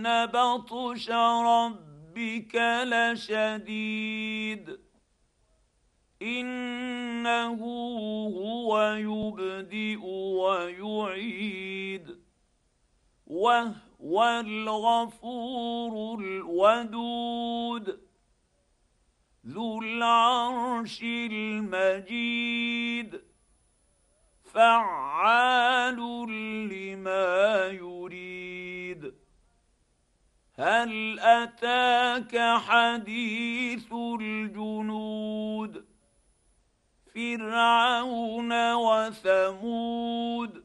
إن بطش ربك لشديد إنه هو يبدئ ويعيد وهو الغفور الودود ذو العرش المجيد فعال لما يريد هل أتاك حديث الجنود فرعون وثمود